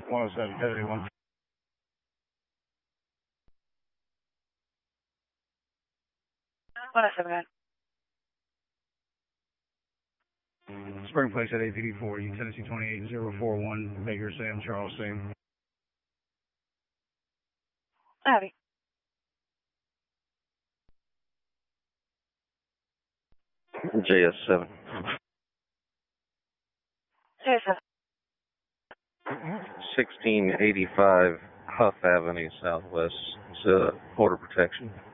107, Deputy 1. Spring Place at APD4, Tennessee 28041, Baker Sam, Charles Sam. Howdy. JS7. JS7. 1685 Huff Avenue Southwest. It's border protection.